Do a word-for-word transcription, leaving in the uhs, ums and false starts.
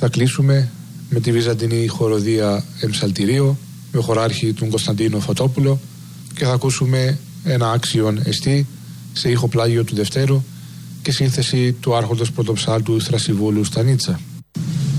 Θα κλείσουμε με τη βυζαντινή χοροδία Εμψαλτηρίο με χωράρχη τον Κωνσταντίνο Φωτόπουλο και θα ακούσουμε ένα άξιον εστί σε ήχο πλάγιο του Δευτέρου και σύνθεση του άρχοντος πρωτοψάλτου Θρασιβούλου Στανίτσα.